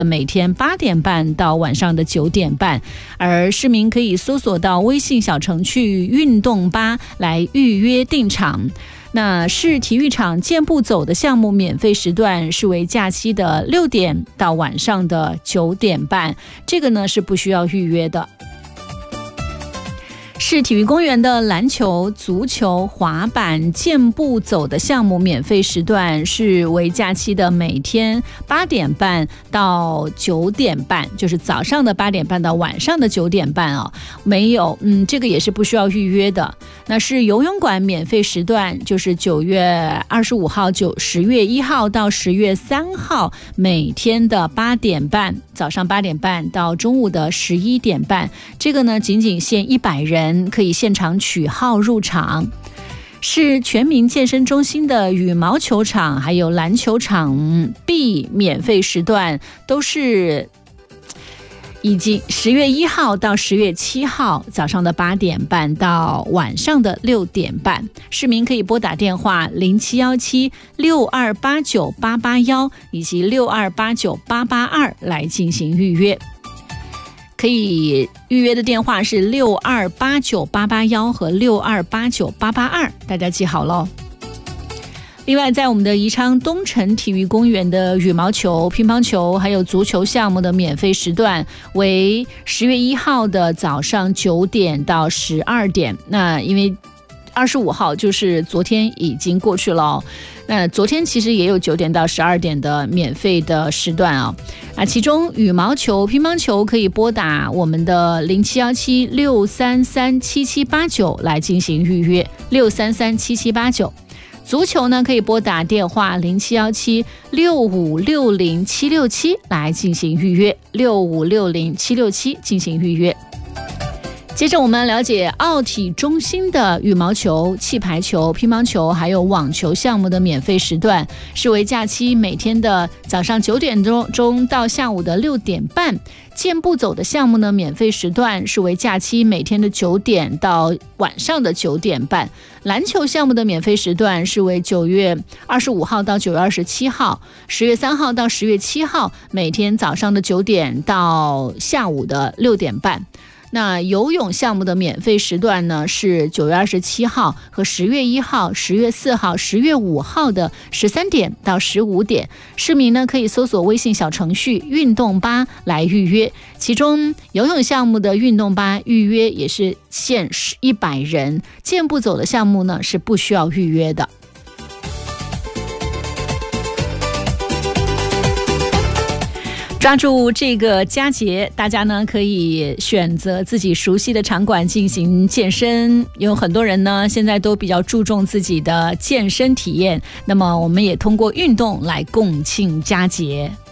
每天8点半到晚上的9点半，而市民可以搜索到微信小程序运动吧来预约订场。那市体育场健步走的项目免费时段是为假期的6点到晚上的9点半，这个呢是不需要预约的。市体育公园的篮球、足球、滑板、健步走的项目免费时段是为假期的每天8点半到9点半，就是早上的8点半到晚上的9点半啊，没有，这个也是不需要预约的。那是游泳馆免费时段，就是9月25号、10月1号到10月3号，每天的8点半，早上8点半到中午的11点半，这个呢仅仅限100人，可以现场取号入场。是全民健身中心的羽毛球场还有篮球场 B 免费时段都是已经10月1号到10月7号早上的8点半到晚上的6点半，市民可以拨打电话0717-6289-881以及6289-882来进行预约。可以预约的电话是6289-881和6289-882，大家记好咯。另外，在我们的宜昌东城体育公园的羽毛球、乒乓球还有足球项目的免费时段为10月1号的早上9点到12点。那因为25号就是昨天已经过去了，那昨天其实也有9点到12点的免费的时段啊。其中羽毛球、乒乓球可以拨打我们的0717-633-7789来进行预约，633-7789。足球呢可以拨打电话0717-6560-767来进行预约，6560-767进行预约。接着我们了解奥体中心的羽毛球、气排球、乒乓球还有网球项目的免费时段是为假期每天的早上9点钟到下午的6点半，健步走的项目呢免费时段是为假期每天的9点到晚上的9点半，篮球项目的免费时段是为9月25号到9月27号，10月3号到10月7号，每天早上的9点到下午的6点半。那游泳项目的免费时段呢是9月27号和10月1号、10月4号、10月5号的13点到15点，市民呢可以搜索微信小程序运动吧来预约，其中游泳项目的运动吧预约也是限100人，健步走的项目呢是不需要预约的。抓住这个佳节，大家呢可以选择自己熟悉的场馆进行健身，有很多人呢现在都比较注重自己的健身体验，那么我们也通过运动来共庆佳节。